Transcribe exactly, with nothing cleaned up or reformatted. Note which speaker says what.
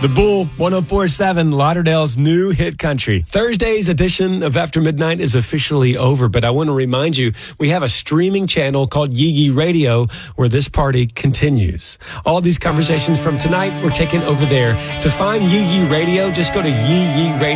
Speaker 1: The Bull, one oh four point seven, Lauderdale's new hit country. Thursday's edition of After Midnight is officially over, but I want to remind you, we have a streaming channel called Yee Yee Radio where this party continues. All these conversations from tonight were taken over there. To find Yee Yee Radio, just go to Yee Yee Radio.